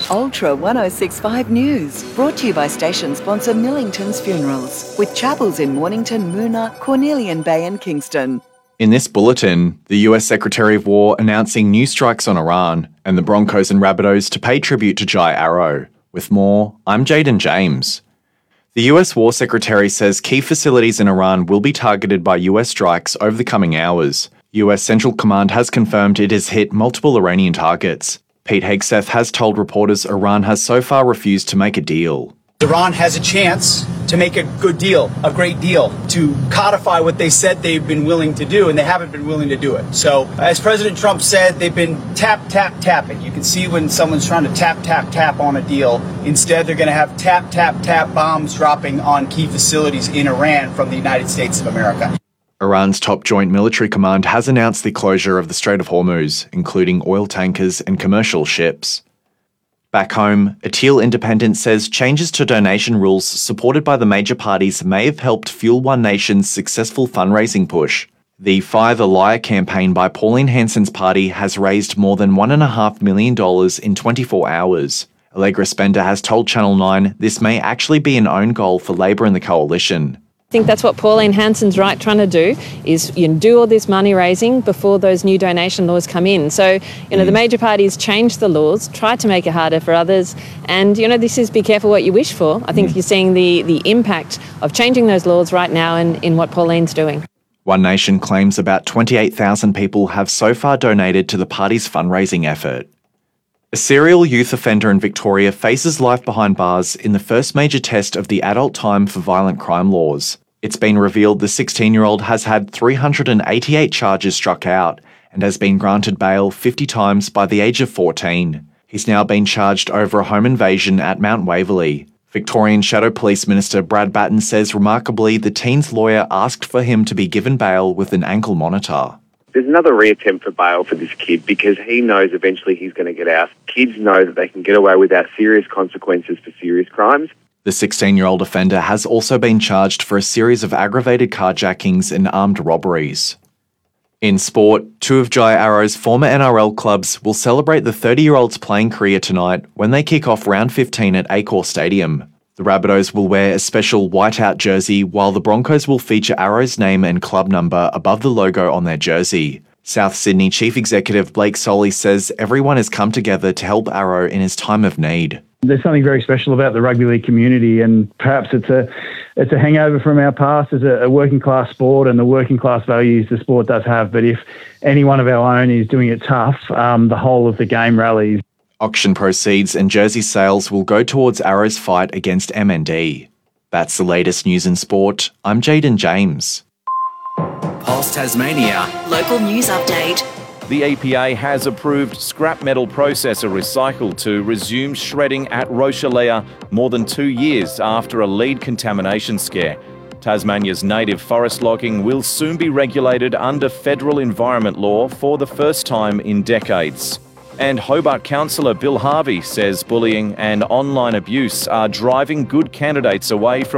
Ultra 1065 News, brought to you by station sponsor Millington's Funerals, with chapels in Mornington, Moona, Cornelian Bay and Kingston. In this bulletin, the US Secretary of War announcing new strikes on Iran and the Broncos and Rabbitohs to pay tribute to Jai Arrow. With more, I'm Jaden James. The US War Secretary says key facilities in Iran will be targeted by US strikes over the coming hours. US Central Command has confirmed it has hit multiple Iranian targets. Pete Hegseth has told reporters Iran has so far refused to make a deal. Iran has a chance to make a good deal, a great deal, to codify what they said they've been willing to do, and they haven't been willing to do it. So, as President Trump said, they've been tapping. You can see when someone's trying to tap on a deal. Instead, they're going to have tap bombs dropping on key facilities in Iran from the United States of America. Iran's top joint military command has announced the closure of the Strait of Hormuz, including oil tankers and commercial ships. Back home, a Teal Independent says changes to donation rules supported by the major parties may have helped fuel One Nation's successful fundraising push. The Fire the Liar campaign by Pauline Hanson's party has raised more than $1.5 million in 24 hours. Allegra Spender has told Channel 9 this may actually be an own goal for Labor and the coalition. I think that's what Pauline Hanson's trying to do is do all this money raising before those new donation laws come in. So, the major parties changed the laws, tried to make it harder for others. And, this is be careful what you wish for. I think you're seeing the impact of changing those laws right now in what Pauline's doing. One Nation claims about 28,000 people have so far donated to the party's fundraising effort. A serial youth offender in Victoria faces life behind bars in the first major test of the adult time for violent crime laws. It's been revealed the 16-year-old has had 388 charges struck out and has been granted bail 50 times by the age of 14. He's now been charged over a home invasion at Mount Waverley. Victorian Shadow Police Minister Brad Batten says remarkably the teen's lawyer asked for him to be given bail with an ankle monitor. There's another reattempt for bail for this kid because he knows eventually he's going to get out. Kids know that they can get away without serious consequences for serious crimes. The 16-year-old offender has also been charged for a series of aggravated carjackings and armed robberies. In sport, two of Jai Arrow's former NRL clubs will celebrate the 30-year-old's playing career tonight when they kick off round 15 at Accor Stadium. The Rabbitohs will wear a special whiteout jersey, while the Broncos will feature Arrow's name and club number above the logo on their jersey. South Sydney Chief Executive Blake Solly says everyone has come together to help Arrow in his time of need. There's something very special about the rugby league community, and perhaps it's a hangover from our past as a working class sport and the working class values the sport does have. But if any one of our own is doing it tough, the whole of the game rallies. Auction proceeds and jersey sales will go towards Arrow's fight against MND. That's the latest news in sport. I'm Jaden James. Pulse Tasmania. Local news update. The EPA has approved scrap metal processor Recycle to resume shredding at Rochellea more than 2 years after a lead contamination scare. Tasmania's native forest logging will soon be regulated under federal environment law for the first time in decades. And Hobart Councillor Bill Harvey says bullying and online abuse are driving good candidates away from